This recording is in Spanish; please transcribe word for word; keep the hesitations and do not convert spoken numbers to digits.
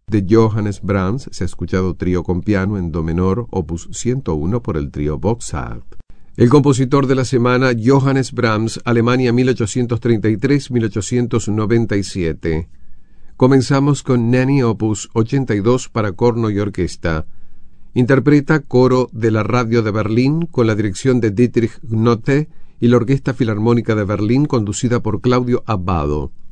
De Johannes Brahms se ha escuchado trío con piano en do menor, opus ciento uno por el trío Boxart. El compositor de la semana, Johannes Brahms, Alemania mil ochocientos treinta y tres a mil ochocientos noventa y siete. Comenzamos con Nanny, opus ochenta y dos para corno y orquesta. Interpreta coro de la Radio de Berlín con la dirección de Dietrich Gnotte y la Orquesta Filarmónica de Berlín conducida por Claudio Abbado.